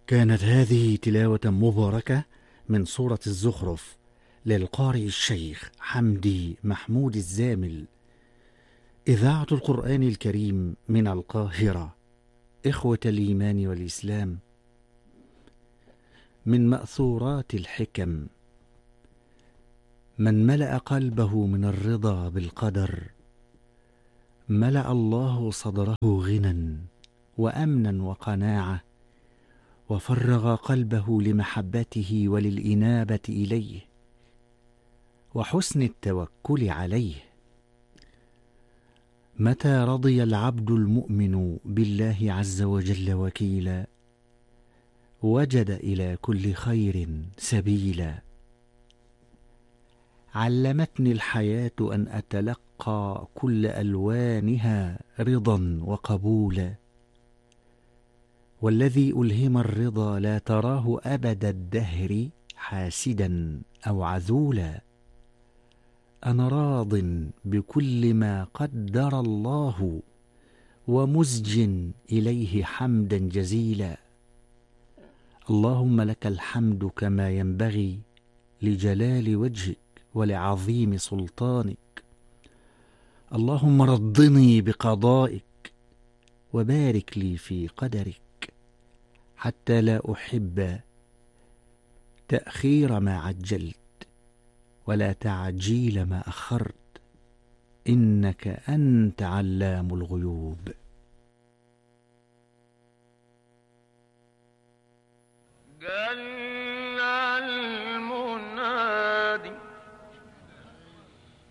كانت هذه تلاوة مباركة من سورة الزخرف للقارئ الشيخ حمدي محمود الزامل، إذاعة القرآن الكريم من القاهرة. إخوة الإيمان والإسلام، من مأثورات الحكم: من ملأ قلبه من الرضا بالقدر ملأ الله صدره غنى وأمنا وقناعة، وفرغ قلبه لمحبته وللإنابة إليه وحسن التوكل عليه. متى رضي العبد المؤمن بالله عز وجل وكيلا وجد إلى كل خير سبيلا. علمتني الحياة أن أتلقى كل ألوانها رضا وقبولا، والذي ألهم الرضا لا تراه أبد الدهر حاسدا أو عذولا. أنا راض بكل ما قدر الله ومزج إليه حمدا جزيلا. اللهم لك الحمد كما ينبغي لجلال وجهك ولعظيم سلطانك. اللهم رضني بقضائك وبارك لي في قدرك، حتى لا أحب تأخير ما عجلت ولا تعجيل ما أخرت، إنك أنت علام الغيوب.